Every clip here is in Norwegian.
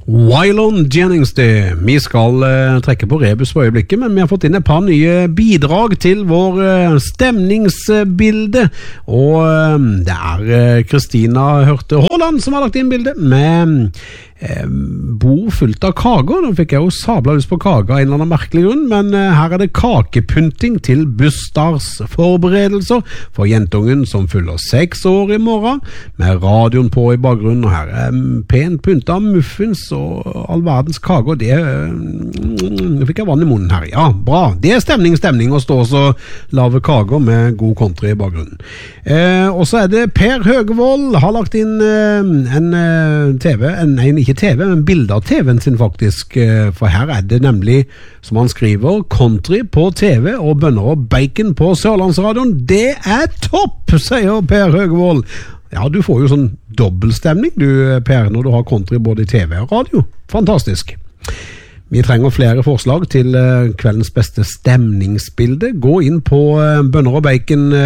Waylon Jennings det. Vi skal trekke på rebus på øyeblikket, men vi har fått inn et par nye bidrag til vår stemningsbilde, og det er Kristina Hørte Håland som har lagt inn bildet med bord fullt av kager. Nå fikk jeg jo sabla lyst på kager av en eller annen merkelig grunn, men her er det kakepynting til bursdags forberedelser for jentungen som fyller 6 år i morgen, med radioen på i bakgrunnen, og her er pent pynta muffins og all verdens kager. Det fikk jeg vann i munnen her. Ja, bra. Det er stemning å stå og lave kager med god country i bakgrunnen. Og så er det Per Høgevold har lagt inn en TV, ikke TV, men bilder av TV-en sin faktisk, for her er det nemlig, som han skriver, country på TV og bønner og bacon på Sørlandsradioen. Det er topp, sier Per Høgevold. Ja, du får jo sånn dobbeltstemning du, Per, når du har country både i TV og radio. Fantastisk. Vi trenger flere forslag til kveldens beste stemningsbilde. Gå inn på bønner og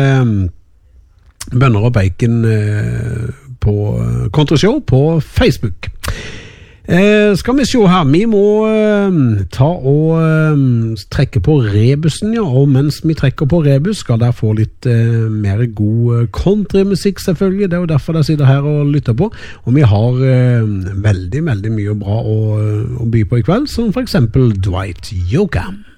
bacon på Country Show på Facebook. Skal vi se her, vi må ta og trekke på rebusen, ja, og mens vi trekker på rebus skal der få litt mer god countrymusikk selvfølgelig, det er jo derfor jeg sitter her og lytter på, og vi har veldig mye bra å by på i kveld, som for eksempel Dwight Yoakam.